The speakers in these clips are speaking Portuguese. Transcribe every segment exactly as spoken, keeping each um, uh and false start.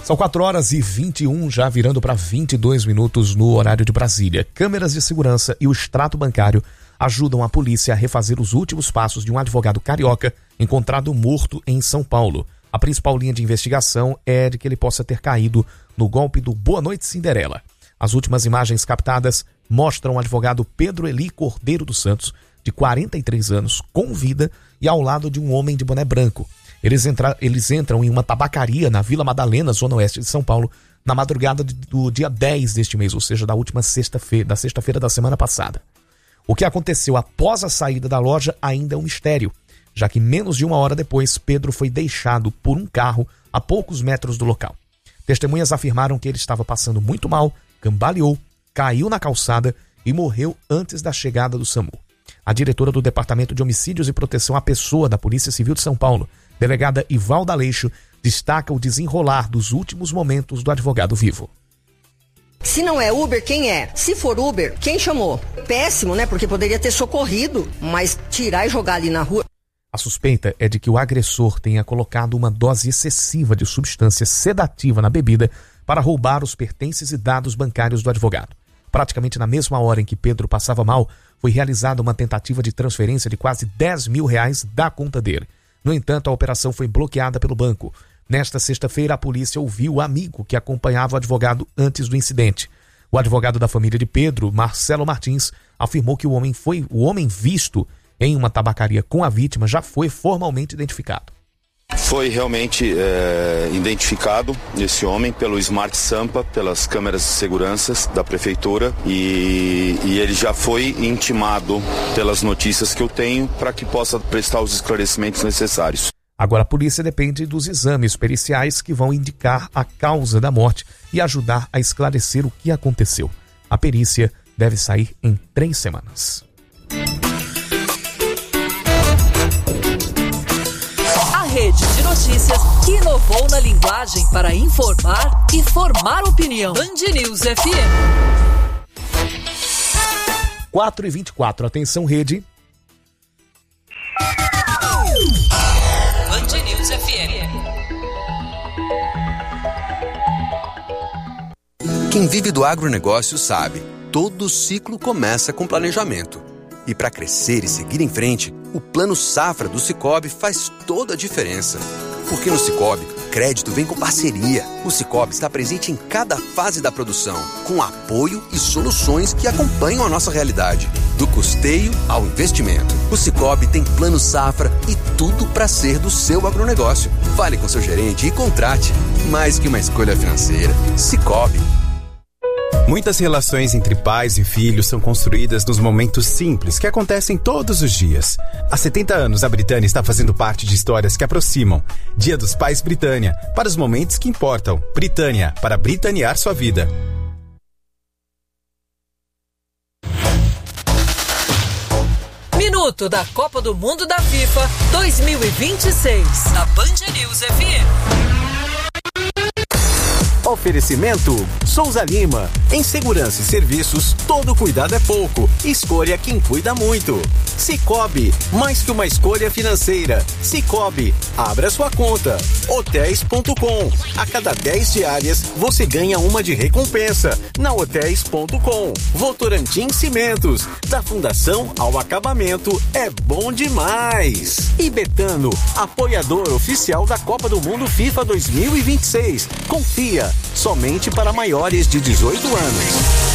São quatro horas e vinte e um, já virando para vinte e dois minutos no horário de Brasília. Câmeras de segurança e o extrato bancário ajudam a polícia a refazer os últimos passos de um advogado carioca encontrado morto em São Paulo. A principal linha de investigação é de que ele possa ter caído no golpe do Boa Noite Cinderela. As últimas imagens captadas mostram o advogado Pedro Eli Cordeiro dos Santos, de quarenta e três anos, com vida e ao lado de um homem de boné branco. Eles, entra, eles entram em uma tabacaria na Vila Madalena, zona oeste de São Paulo, na madrugada do dia dez deste mês, ou seja, da última sexta-feira, da sexta-feira da semana passada. O que aconteceu após a saída da loja ainda é um mistério, já que menos de uma hora depois, Pedro foi deixado por um carro a poucos metros do local. Testemunhas afirmaram que ele estava passando muito mal, cambaleou, caiu na calçada e morreu antes da chegada do SAMU. A diretora do Departamento de Homicídios e Proteção à Pessoa da Polícia Civil de São Paulo, delegada Ivalda Aleixo, destaca o desenrolar dos últimos momentos do advogado vivo. Se não é Uber, quem é? Se for Uber, quem chamou? Péssimo, né? Porque poderia ter socorrido, mas tirar e jogar ali na rua... A suspeita é de que o agressor tenha colocado uma dose excessiva de substância sedativa na bebida para roubar os pertences e dados bancários do advogado. Praticamente na mesma hora em que Pedro passava mal, foi realizada uma tentativa de transferência de quase dez mil reais da conta dele. No entanto, a operação foi bloqueada pelo banco. Nesta sexta-feira, a polícia ouviu o amigo que acompanhava o advogado antes do incidente. O advogado da família de Pedro, Marcelo Martins, afirmou que o homem, foi, o homem visto em uma tabacaria com a vítima já foi formalmente identificado. Foi realmente é, identificado esse homem pelo Smart Sampa, pelas câmeras de segurança da prefeitura e, e ele já foi intimado pelas notícias que eu tenho para que possa prestar os esclarecimentos necessários. Agora a polícia depende dos exames periciais que vão indicar a causa da morte e ajudar a esclarecer o que aconteceu. A perícia deve sair em três semanas. Rede de notícias que inovou na linguagem para informar e formar opinião. Band News F M. quatro e vinte e quatro, atenção rede. Band News F M. Quem vive do agronegócio sabe, todo ciclo começa com planejamento. E para crescer e seguir em frente, o Plano Safra do Sicoob faz toda a diferença. Porque no Sicoob, crédito vem com parceria. O Sicoob está presente em cada fase da produção, com apoio e soluções que acompanham a nossa realidade. Do custeio ao investimento. O Sicoob tem Plano Safra e tudo para ser do seu agronegócio. Fale com seu gerente e contrate. Mais que uma escolha financeira. Sicoob. Muitas relações entre pais e filhos são construídas nos momentos simples que acontecem todos os dias. Há setenta anos, a Britânia está fazendo parte de histórias que aproximam. Dia dos Pais Britânia, para os momentos que importam. Britânia, para britanear sua vida. Minuto da Copa do Mundo da FIFA dois mil e vinte e seis, na Band News F M. Oferecimento Souza Lima. Em segurança e serviços, todo cuidado é pouco. Escolha quem cuida muito. Sicoob, mais que uma escolha financeira. Sicoob, abra sua conta. Hotéis ponto com. A cada dez diárias, você ganha uma de recompensa. Na Hotéis ponto com. Votorantim Cimentos. Da fundação ao acabamento, é bom demais. E Betano, apoiador oficial da Copa do Mundo FIFA dois mil e vinte e seis. Confia. Somente para maiores de dezoito anos.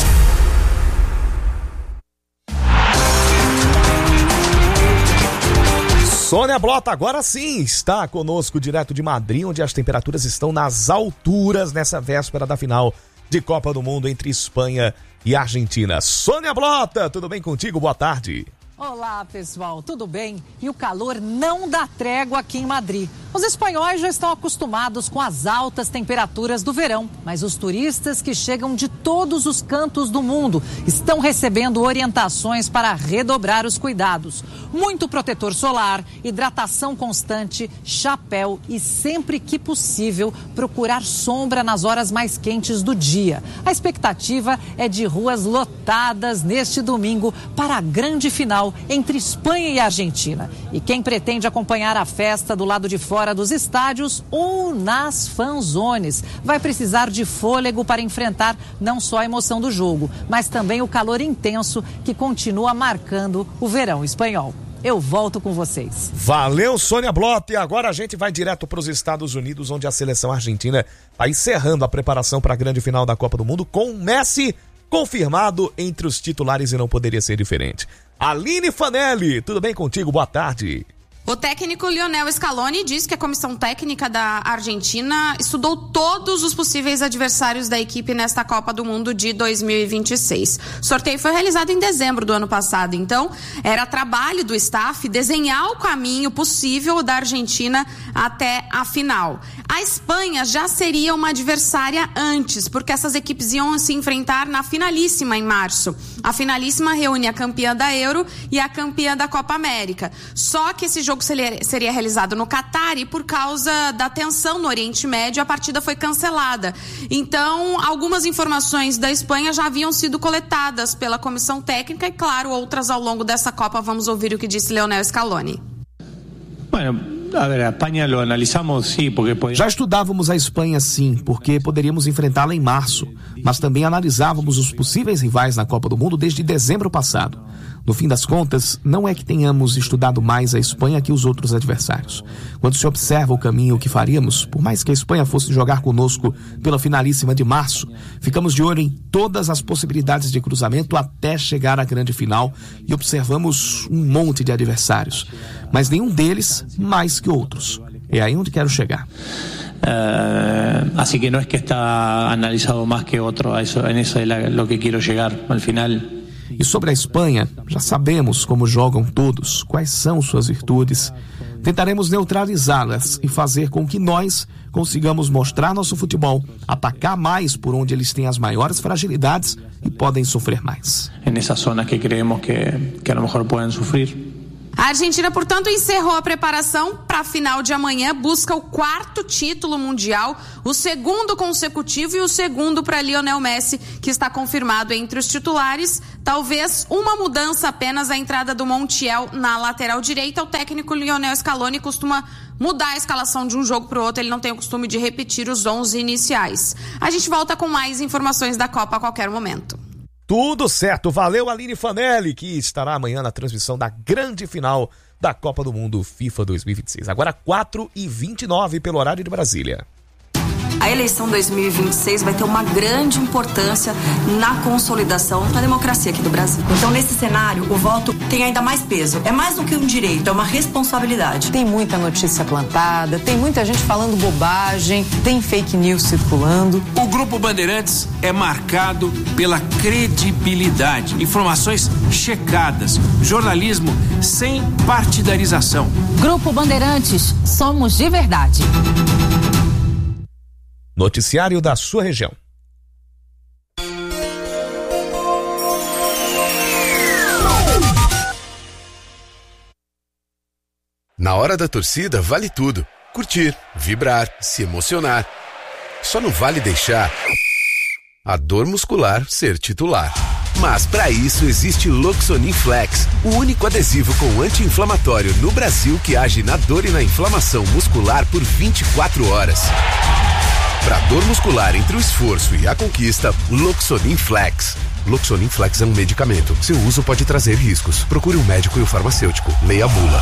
Sônia Blota, agora sim, está conosco direto de Madrid, onde as temperaturas estão nas alturas nessa véspera da final de Copa do Mundo entre Espanha e Argentina. Sônia Blota, tudo bem contigo? Boa tarde. Olá, pessoal, tudo bem? E o calor não dá trégua aqui em Madrid. Os espanhóis já estão acostumados com as altas temperaturas do verão, mas os turistas que chegam de todos os cantos do mundo estão recebendo orientações para redobrar os cuidados. Muito protetor solar, hidratação constante, chapéu e, sempre que possível, procurar sombra nas horas mais quentes do dia. A expectativa é de ruas lotadas neste domingo para a grande final final entre Espanha e Argentina. E quem pretende acompanhar a festa do lado de fora dos estádios ou nas fanzones vai precisar de fôlego para enfrentar não só a emoção do jogo, mas também o calor intenso que continua marcando o verão espanhol. Eu volto com vocês. Valeu, Sônia Blota. E agora a gente vai direto para os Estados Unidos, onde a seleção argentina está encerrando a preparação para a grande final da Copa do Mundo com o Messi confirmado entre os titulares e não poderia ser diferente. Aline Fanelli, tudo bem contigo? Boa tarde. O técnico Lionel Scaloni diz que a comissão técnica da Argentina estudou todos os possíveis adversários da equipe nesta Copa do Mundo de dois mil e vinte e seis. O sorteio foi realizado em dezembro do ano passado, então era trabalho do staff desenhar o caminho possível da Argentina até a final. A Espanha já seria uma adversária antes, porque essas equipes iam se enfrentar na finalíssima em março. A finalíssima reúne a campeã da Euro e a campeã da Copa América. Só que esse jogo seria, seria realizado no Catar e por causa da tensão no Oriente Médio, a partida foi cancelada. Então, algumas informações da Espanha já haviam sido coletadas pela comissão técnica e, claro, outras ao longo dessa Copa. Vamos ouvir o que disse Lionel Scaloni. Bueno. A ver, a Espanha lo analisamos, sim, porque pode... Já estudávamos a Espanha, sim, porque poderíamos enfrentá-la em março, mas também analisávamos os possíveis rivais na Copa do Mundo desde dezembro passado. No fim das contas, não é que tenhamos estudado mais a Espanha que os outros adversários. Quando se observa o caminho que faríamos, por mais que a Espanha fosse jogar conosco pela finalíssima de março, ficamos de olho em todas as possibilidades de cruzamento até chegar à grande final e observamos um monte de adversários, mas nenhum deles mais que outros. É aí onde quero chegar. Uh, así que no es que está analizado más que otro, eso, en eso es la, lo que quiero llegar al final. E sobre a Espanha, já sabemos como jogam todos, quais são suas virtudes. Tentaremos neutralizá-las e fazer com que nós consigamos mostrar nosso futebol, atacar mais por onde eles têm as maiores fragilidades e podem sofrer mais. En esas zonas que creemos que, que a lo mejor pueden sufrir. A Argentina, portanto, encerrou a preparação para a final de amanhã, busca o quarto título mundial, o segundo consecutivo e o segundo para Lionel Messi, que está confirmado entre os titulares. Talvez uma mudança apenas, a entrada do Montiel na lateral direita. O técnico Lionel Scaloni costuma mudar a escalação de um jogo para o outro, ele não tem o costume de repetir os onze iniciais. A gente volta com mais informações da Copa a qualquer momento. Tudo certo, valeu Aline Fanelli, que estará amanhã na transmissão da grande final da Copa do Mundo FIFA dois mil e vinte e seis. Agora quatro e vinte e nove pelo horário de Brasília. A eleição dois mil e vinte e seis vai ter uma grande importância na consolidação da democracia aqui do Brasil. Então, nesse cenário, o voto tem ainda mais peso. É mais do que um direito, é uma responsabilidade. Tem muita notícia plantada, tem muita gente falando bobagem, tem fake news circulando. O Grupo Bandeirantes é marcado pela credibilidade, informações checadas, jornalismo sem partidarização. Grupo Bandeirantes, somos de verdade. Noticiário da sua região. Na hora da torcida vale tudo. Curtir, vibrar, se emocionar. Só não vale deixar a dor muscular ser titular. Mas para isso existe Loxonin Flex, o único adesivo com anti-inflamatório no Brasil que age na dor e na inflamação muscular por vinte e quatro horas. Para dor muscular entre o esforço e a conquista, Loxonin Flex. Loxonin Flex é um medicamento. Seu uso pode trazer riscos. Procure um médico e o farmacêutico. Leia a bula.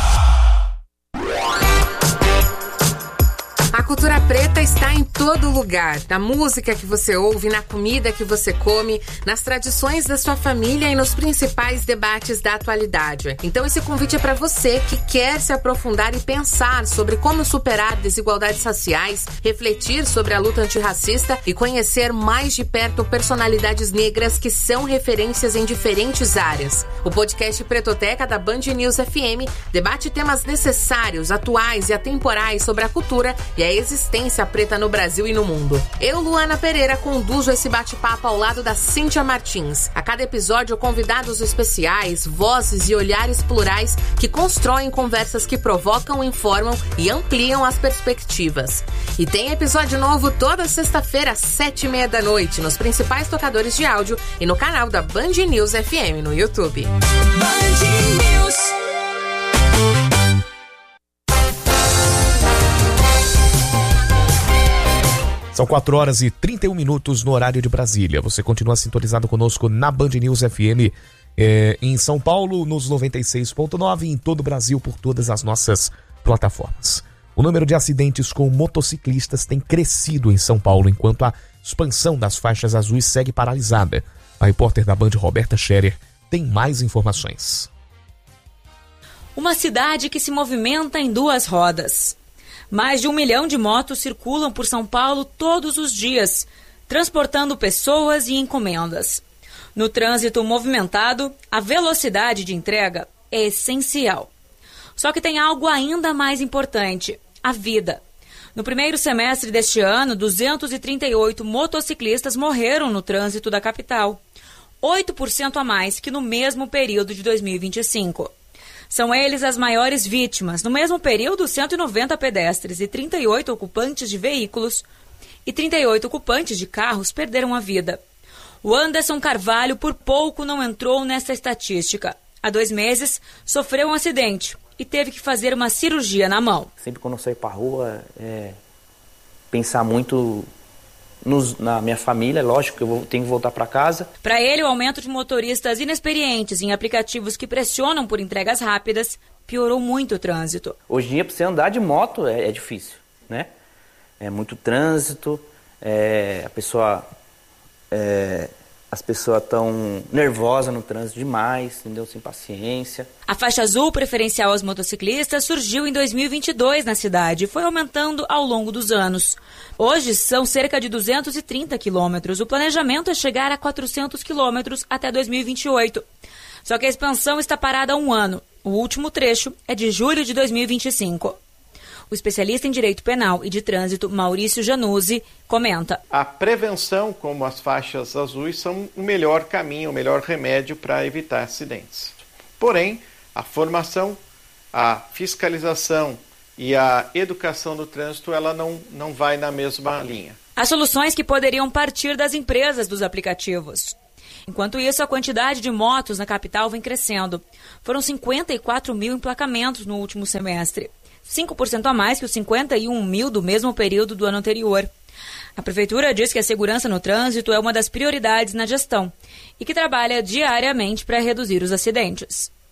A cultura preta está em todo lugar, na música que você ouve, na comida que você come, nas tradições da sua família e nos principais debates da atualidade. Então esse convite é para você que quer se aprofundar e pensar sobre como superar desigualdades raciais, refletir sobre a luta antirracista e conhecer mais de perto personalidades negras que são referências em diferentes áreas. O podcast Pretoteca da Band News F M debate temas necessários, atuais e atemporais sobre a cultura e a existência preta no Brasil e no mundo. Eu, Luana Pereira, conduzo esse bate-papo ao lado da Cíntia Martins. A cada episódio, convidados especiais, vozes e olhares plurais que constroem conversas que provocam, informam e ampliam as perspectivas. E tem episódio novo toda sexta-feira às sete e meia da noite nos principais tocadores de áudio e no canal da Band News F M no YouTube. Band News. São quatro horas e trinta e um minutos no horário de Brasília. Você continua sintonizado conosco na Band News F M, é, em São Paulo, nos noventa e seis ponto nove, e em todo o Brasil por todas as nossas plataformas. O número de acidentes com motociclistas tem crescido em São Paulo, enquanto a expansão das faixas azuis segue paralisada. A repórter da Band, Roberta Scherer, tem mais informações. Uma cidade que se movimenta em duas rodas. Mais de um milhão de motos circulam por São Paulo todos os dias, transportando pessoas e encomendas. No trânsito movimentado, a velocidade de entrega é essencial. Só que tem algo ainda mais importante: a vida. No primeiro semestre deste ano, duzentos e trinta e oito motociclistas morreram no trânsito da capital, oito por cento a mais que no mesmo período de dois mil e vinte e cinco. São eles as maiores vítimas. No mesmo período, cento e noventa pedestres e trinta e oito ocupantes de veículos e trinta e oito ocupantes de carros perderam a vida. O Anderson Carvalho por pouco não entrou nessa estatística. Há dois meses, sofreu um acidente e teve que fazer uma cirurgia na mão. Sempre quando eu saio para a rua, é, pensar muito nos, na minha família, lógico que eu vou, tenho que voltar para casa. Para ele, o aumento de motoristas inexperientes em aplicativos que pressionam por entregas rápidas piorou muito o trânsito. Hoje em dia, para você andar de moto é, é difícil, né? É muito trânsito, é, a pessoa... É, as pessoas estão nervosas no trânsito demais, entendeu? Sem paciência. A faixa azul preferencial aos motociclistas surgiu em dois mil e vinte e dois na cidade e foi aumentando ao longo dos anos. Hoje são cerca de duzentos e trinta quilômetros. O planejamento é chegar a quatrocentos quilômetros até dois mil e vinte e oito. Só que a expansão está parada há um ano. O último trecho é de julho de dois mil e vinte e cinco. O especialista em direito penal e de trânsito, Maurício Januzzi, comenta: a prevenção, como as faixas azuis, são o melhor caminho, o melhor remédio para evitar acidentes. Porém, a formação, a fiscalização e a educação do trânsito, ela não, não vai na mesma linha. Há soluções que poderiam partir das empresas dos aplicativos. Enquanto isso, a quantidade de motos na capital vem crescendo. Foram cinquenta e quatro mil emplacamentos no último semestre, cinco por cento a mais que os cinquenta e um mil do mesmo período do ano anterior. A Prefeitura diz que a segurança no trânsito é uma das prioridades na gestão e que trabalha diariamente para reduzir os acidentes.